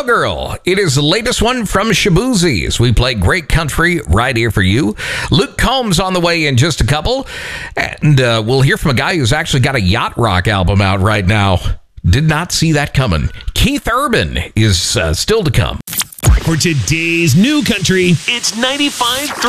Cowgirl. It is the latest one from Shaboozey as we play great country right here for you. Luke Combs on the way in just a couple. And we'll hear from a guy who's actually got a yacht rock album out right now. Did not see that coming. Keith Urban is still to come. For today's new country, it's 95.3